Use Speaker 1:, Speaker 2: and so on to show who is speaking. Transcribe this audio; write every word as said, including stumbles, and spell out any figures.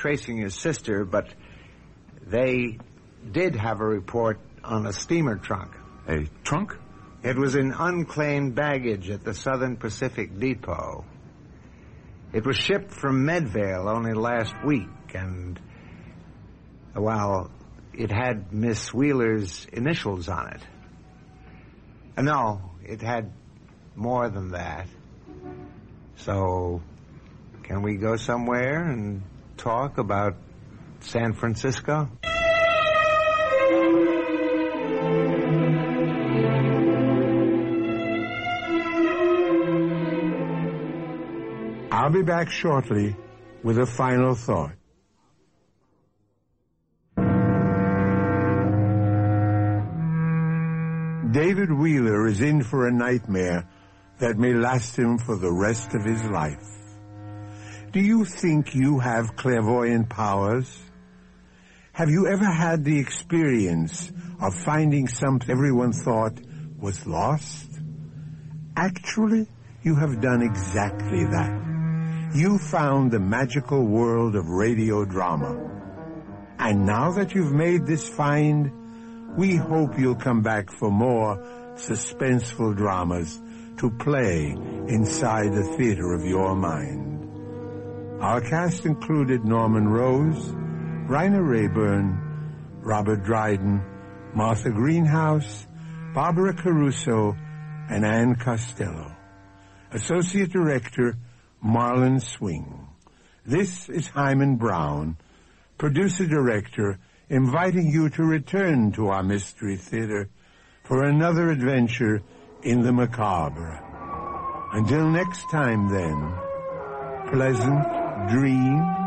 Speaker 1: tracing his sister, but they did have a report on a steamer trunk.
Speaker 2: A trunk?
Speaker 1: It was in unclaimed baggage at the Southern Pacific Depot. It was shipped from Medvale only last week, and, well, it had Miss Wheeler's initials on it. Uh, no, it had more than that. So, can we go somewhere and talk about San Francisco?
Speaker 3: I'll be back shortly with a final thought. David Wheeler is in for a nightmare that may last him for the rest of his life. Do you think you have clairvoyant powers? Have you ever had the experience of finding something everyone thought was lost? Actually, you have done exactly that. You found the magical world of radio drama. And now that you've made this find, we hope you'll come back for more suspenseful dramas to play inside the theater of your mind. Our cast included Norman Rose, Rainer Rayburn, Robert Dryden, Martha Greenhouse, Barbara Caruso, and Ann Costello. Associate Director, Marlon Swing. This is Hyman Brown, Producer-Director, inviting you to return to our Mystery Theater for another adventure in the macabre. Until next time, then, pleasant dreams.